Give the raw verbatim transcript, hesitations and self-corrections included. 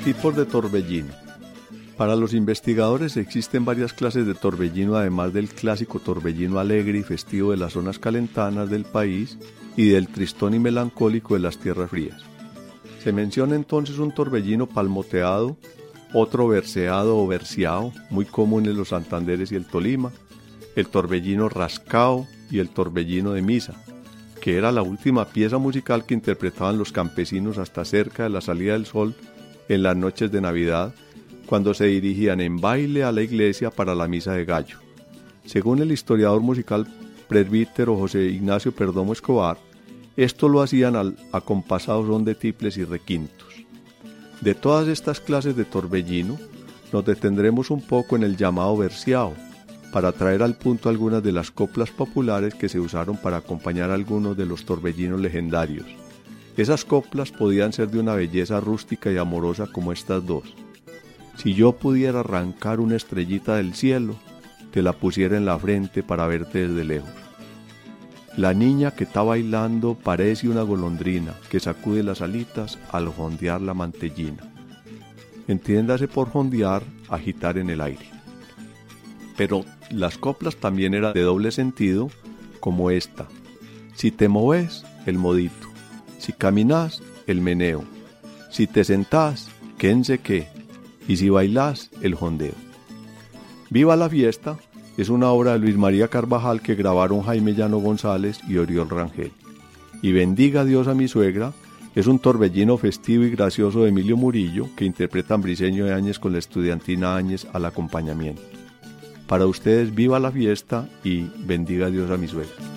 Tipos de torbellino. Para los investigadores existen varias clases de torbellino, además del clásico torbellino alegre y festivo de las zonas calentanas del país y del tristón y melancólico de las tierras frías. Se menciona entonces un torbellino palmoteado, otro verseado o verseado, muy común en los Santanderes y el Tolima, el torbellino rascao y el torbellino de misa, que era la última pieza musical que interpretaban los campesinos hasta cerca de la salida del sol en las noches de Navidad, cuando se dirigían en baile a la iglesia para la misa de gallo. Según el historiador musical presbítero José Ignacio Perdomo Escobar, esto lo hacían al acompasado son de tiples y requintos. De todas estas clases de torbellino, nos detendremos un poco en el llamado verseao, para traer al punto algunas de las coplas populares que se usaron para acompañar a algunos de los torbellinos legendarios. Esas coplas podían ser de una belleza rústica y amorosa como estas dos. Si yo pudiera arrancar una estrellita del cielo, te la pusiera en la frente para verte desde lejos. La niña que está bailando parece una golondrina que sacude las alitas al jondear la mantellina. Entiéndase por jondear, agitar en el aire. Pero las coplas también eran de doble sentido, como esta. Si te moves, el modito. Si caminas, el meneo. Si te sentás, quénse qué. Y si bailás, el jondeo. Viva la fiesta es una obra de Luis María Carvajal que grabaron Jaime Llano González y Oriol Rangel. Y Bendiga Dios a mi suegra es un torbellino festivo y gracioso de Emilio Murillo que interpretan Briceño de Áñez con la estudiantina Áñez al acompañamiento. Para ustedes, viva la fiesta y bendiga Dios a mi suegra.